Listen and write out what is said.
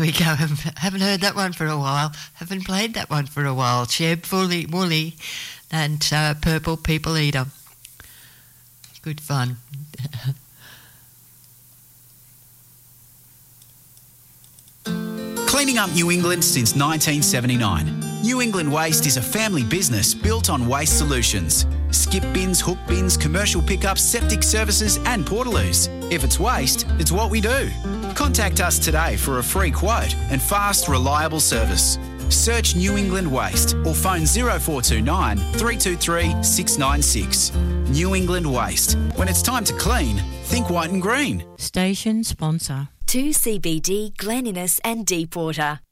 we go. Haven't heard that one for a while. Haven't played that one for a while. Cheb, Woolly, and Purple People Eater. Good fun. Cleaning up New England since 1979. New England Waste is a family business built on waste solutions. Skip bins, hook bins, commercial pickups, septic services and portaloos. If it's waste, it's what we do. Contact us today for a free quote and fast, reliable service. Search New England Waste or phone 0429 323 696. New England Waste. When it's time to clean, think white and green. Station sponsor. 2CBD, Glen Innes and Deepwater.